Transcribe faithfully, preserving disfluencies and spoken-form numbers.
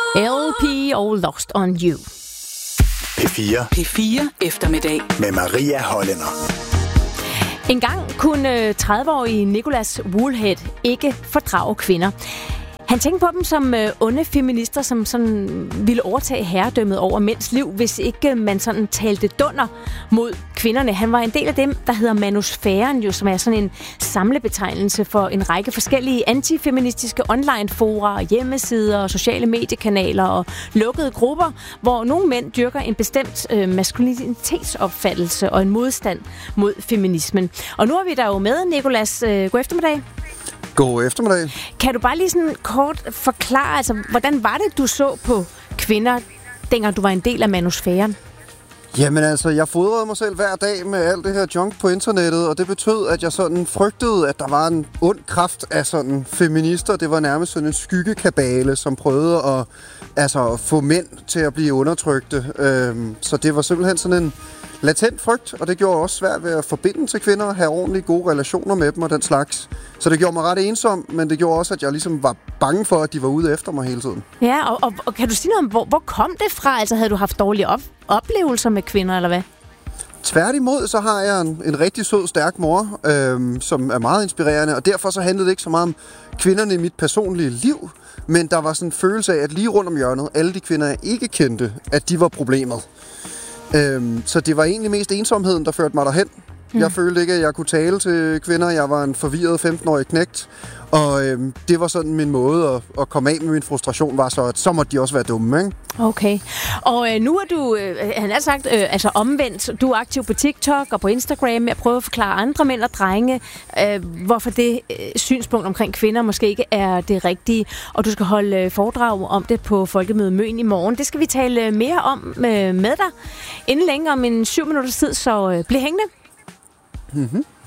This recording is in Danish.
L P og Lost on You. P fire. P fire eftermiddag. Med Maria Hollænder. En gang kunne tredive-årige Nicholas Woolhead ikke fordrage kvinder. Han tænkte på dem som øh, onde feminister, som sådan ville overtage herredømmet over mænds liv, hvis ikke man sådan talte dunder mod kvinderne. Han var en del af dem, der hedder Manusfæren, jo, som er sådan en samlebetegnelse for en række forskellige antifeministiske online-fora, hjemmesider, sociale mediekanaler og lukkede grupper, hvor nogle mænd dyrker en bestemt øh, maskulinitetsopfattelse og en modstand mod feminismen. Og nu er vi der jo med, Nicholas. Øh, god eftermiddag. God eftermiddag. Kan du bare lige sådan kort forklare, altså, hvordan var det, du så på kvinder, dengang du var en del af Manusfæren? Jamen altså, jeg fodrede mig selv hver dag med alt det her junk på internettet, og det betød, at jeg sådan frygtede, at der var en ond kraft af sådan feminister. Det var nærmest sådan en skyggekabale, som prøvede at altså, få mænd til at blive undertrykte. Øhm, så det var simpelthen sådan en latent frygt, og det gjorde også svært ved at forbinde til kvinder og have ordentlige gode relationer med dem og den slags. Så det gjorde mig ret ensom, men det gjorde også, at jeg ligesom var bange for, at de var ude efter mig hele tiden. Ja, og, og, og kan du sige noget om, hvor, hvor kom det fra? Altså, havde du haft dårlige op- oplevelser med kvinder, eller hvad? Tværtimod, så har jeg en, en rigtig sød, stærk mor, øhm, som er meget inspirerende, og derfor så handlede det ikke så meget om kvinderne i mit personlige liv, men der var sådan en følelse af, at lige rundt om hjørnet, alle de kvinder, jeg ikke kendte, at de var problemet. Øhm, så det var egentlig mest ensomheden, der førte mig derhen. Mm. Jeg følte ikke, at jeg kunne tale til kvinder. Jeg var en forvirret femten-årig knægt. Og øhm, det var sådan min måde at, at komme af med min frustration, var så, at så måtte de også være dumme, ikke? Okay. Og øh, nu er du, øh, han har sagt, øh, altså omvendt, du er aktiv på TikTok og på Instagram med at prøve at forklare andre mænd og drenge, øh, hvorfor det øh, synspunkt omkring kvinder måske ikke er det rigtige. Og du skal holde øh, foredrag om det på Folkemødet Møn i morgen. Det skal vi tale mere om øh, med dig inden længe om en syv minutters tid, så øh, bliv hængende. Mhm.